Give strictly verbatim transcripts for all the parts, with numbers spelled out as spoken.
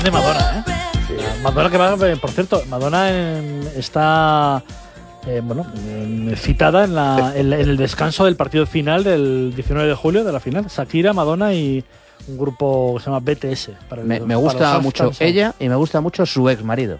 De Madonna, ¿eh? Sí. Madonna que va, por cierto, Madonna en, está eh, bueno, en, citada en, la, en, en el descanso del partido final del diecinueve de julio de la final. Shakira, Madonna y un grupo que se llama B T S. Para me, el, me gusta para mucho ella y me gusta mucho su ex marido.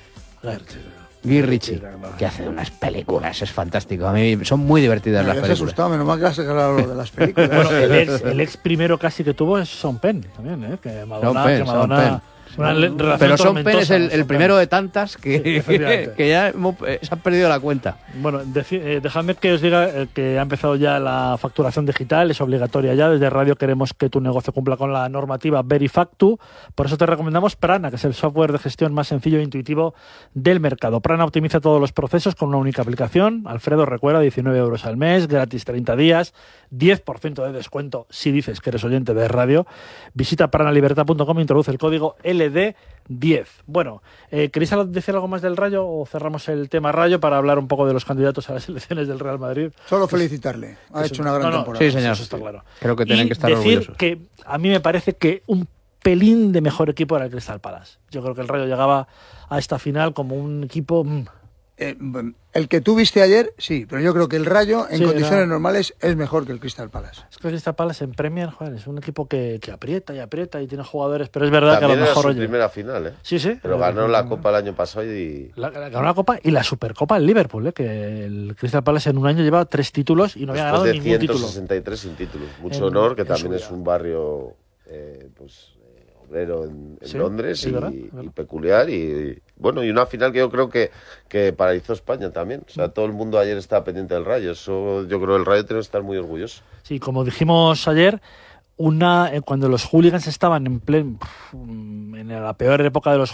Guy Ritchie, que hace unas películas, es fantástico. A mí son muy divertidas las películas. Me asustado, menos mal que has sacado lo de las películas. Bueno, el ex, el ex primero casi que tuvo es Sean Penn también, ¿eh? Que Madonna, Penn, que Madonna una no, pero Sean Penn es el, el primero de tantas que, sí, que, que ya hemos, eh, se han perdido la cuenta. Bueno, deci- eh, dejadme que os diga eh, que ha empezado ya la facturación digital, es obligatoria ya. Desde Radio queremos que tu negocio cumpla con la normativa Verifactu. Por eso te recomendamos Prana, que es el software de gestión más sencillo e intuitivo del mercado. Prana optimiza todos los procesos con una única aplicación. Alfredo, recuerda, diecinueve euros al mes, gratis treinta días, diez por ciento de descuento si dices que eres oyente de radio. Visita pranalibertad punto com e introduce el código L D diez. Bueno, eh, ¿queréis decir algo más del Rayo o cerramos el tema Rayo para hablar un poco de los candidatos a las elecciones del Real Madrid? Solo felicitarle, ha hecho una gran no, no, temporada. Sí, señor, eso está claro. Creo que tienen y que estar decir orgullosos. Que a mí me parece que un pelín de mejor equipo era el Crystal Palace. Yo creo que el Rayo llegaba a esta final como un equipo... Mmm. Eh, el que tú viste ayer, sí, pero yo creo que el Rayo en sí, condiciones era... normales es mejor que el Crystal Palace. Es que el Crystal Palace en Premier, joder, es un equipo que, que aprieta y aprieta y tiene jugadores, pero es verdad también que a lo mejor... era su oye, primera final, ¿eh? Sí, sí. Pero ganó la Copa el año pasado y... La, la, ganó la Copa y la Supercopa en Liverpool, ¿eh? Que el Crystal Palace en un año lleva tres títulos y no había ganado de ningún título. ciento sesenta y tres sin títulos. Mucho en, honor, que en también es un barrio... Eh, pues... obrero en, en sí, Londres sí, y, ¿verdad? y peculiar y bueno, y una final que yo creo que, que paralizó España también. O sea, todo el mundo ayer estaba pendiente del Rayo. Eso yo creo que el Rayo tiene que estar muy orgulloso. Sí, como dijimos ayer, una eh, cuando los hooligans estaban en plen, en la peor época de los